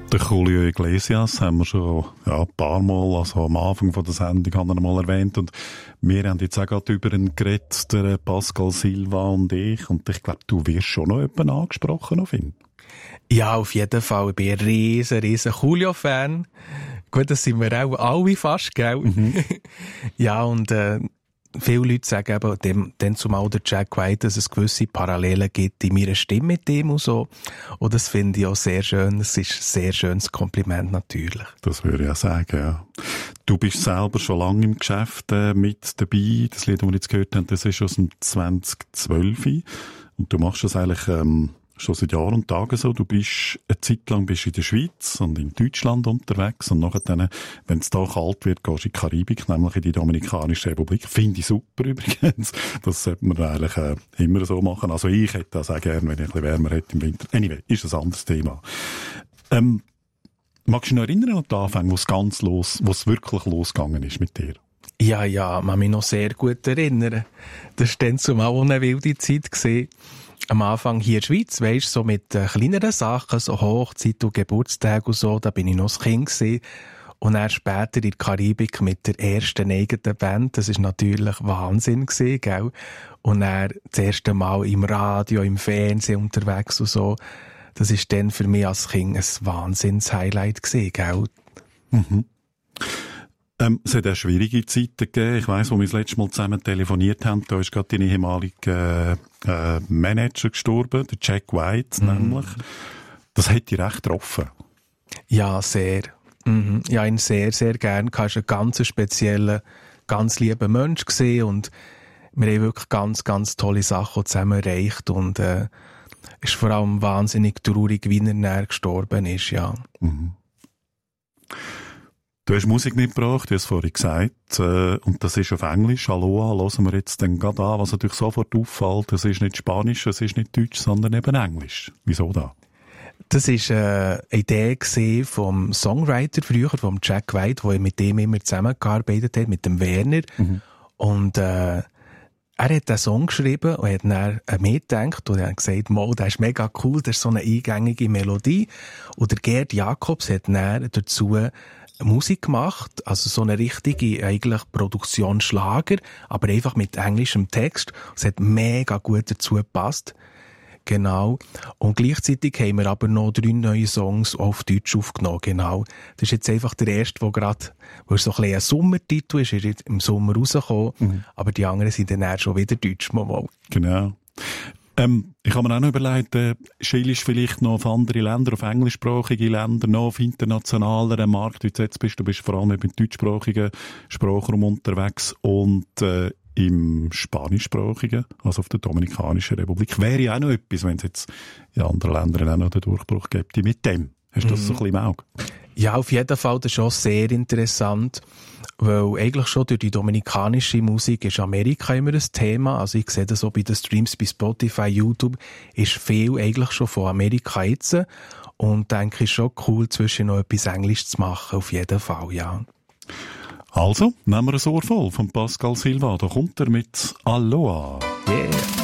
Der Julio Iglesias haben wir schon ein paar Mal, also am Anfang von der Sendung haben wir mal erwähnt, und wir haben jetzt auch gerade über ihn geredet, der Pascal Silva und ich, und ich glaube, du wirst schon noch jemanden angesprochen auf ihn. Ja, auf jeden Fall. Ich bin ein riesen Julio-Fan. Gut, das sind wir auch alle fast, gell? Mhm. Ja, und viele Leute sagen eben, dann zumal der Jack White, dass es gewisse Parallelen gibt in meiner Stimme mit ihm und so. Und das finde ich auch sehr schön. Es ist ein sehr schönes Kompliment natürlich. Das würde ich auch sagen, ja. Du bist selber schon lange im Geschäft mit dabei. Das Lied, das wir jetzt gehört haben, das ist aus dem 2012. Und du machst das eigentlich schon seit Jahren und Tagen so. Du bist eine Zeit lang in der Schweiz und in Deutschland unterwegs, und nachher dann, wenn es da kalt wird, gehst du in die Karibik, nämlich in die Dominikanische Republik. Finde ich super übrigens. Das sollte man eigentlich immer so machen. Also ich hätte das auch gerne, wenn ich ein bisschen wärmer hätte im Winter. Anyway, ist ein anderes Thema. Magst du dich noch erinnern an den Anfang, wo es wirklich losgegangen ist mit dir? Ja, man mich noch sehr gut erinnern. Das war dann zumal auch eine wilde Zeit gewesen. Am Anfang hier in der Schweiz, weisst, so mit kleineren Sachen, so Hochzeit und Geburtstag und so, da bin ich noch ein Kind gewesen. Und dann später in der Karibik mit der ersten eigenen Band, das ist natürlich Wahnsinn gewesen, gell? Und dann das erste Mal im Radio, im Fernsehen unterwegs und so. Das ist dann für mich als Kind ein Wahnsinns-Highlight gewesen, gell? Mhm. Es hat auch schwierige Zeiten gegeben. Ich weiss, wo wir das letzte Mal zusammen telefoniert haben, da ist gerade dein ehemaliger Manager gestorben, der Jack White nämlich. Das hat dich recht getroffen. Ja, sehr. Mhm. Ja, ihn sehr, sehr gern. Er war ein ganz spezieller, ganz lieber Mensch gewesen, und wir haben wirklich ganz, ganz tolle Sachen zusammen erreicht, und ist vor allem wahnsinnig traurig, wie er näher gestorben ist, ja. Mhm. Du hast Musik mitgebracht, du hast es vorhin gesagt, und das ist auf Englisch. Aloha, hören wir jetzt dann gerade an, was natürlich sofort auffällt. Es ist nicht Spanisch, es ist nicht Deutsch, sondern eben Englisch. Wieso da? Das war eine Idee vom Songwriter früher, vom Jack White, der mit dem immer zusammengearbeitet hat, mit dem Werner. Mhm. Und er hat den Song geschrieben und hat dann mitgedacht und hat gesagt, der ist mega cool, das ist so eine eingängige Melodie. Und der Gerd Jakobs hat dann dazu Musik gemacht, also so eine richtige eigentlich Produktion Schlager, aber einfach mit englischem Text. Es hat mega gut dazu gepasst. Genau. Und gleichzeitig haben wir aber noch 3 neue Songs auf Deutsch aufgenommen. Genau. Das ist jetzt einfach der erste, wo so ein bisschen ein Sommertitel ist, ist im Sommer rausgekommen. Mhm. Aber die anderen sind dann schon wieder Deutsch. Genau. Ich habe mir auch noch überlegt, schielst vielleicht noch auf andere Länder, auf englischsprachige Länder, noch auf internationaleren Markt, wie du jetzt bist. Du bist vor allem mit deutschsprachigen Sprachraum unterwegs und im spanischsprachigen, also auf der Dominikanischen Republik. Wäre ja auch noch etwas, wenn es jetzt in anderen Ländern auch noch den Durchbruch gibt mit dem. Hast du das so ein bisschen im Auge? Ja, auf jeden Fall, das ist schon sehr interessant, weil eigentlich schon durch die dominikanische Musik ist Amerika immer ein Thema. Also ich sehe das so bei den Streams bei Spotify, YouTube, ist viel eigentlich schon von Amerika jetzt. Und denke, es ist schon cool, zwischen noch etwas Englisch zu machen, auf jeden Fall, ja. Also, nehmen wir ein Ohr voll von Pascal Silva. Da kommt er mit Aloha. Yeah.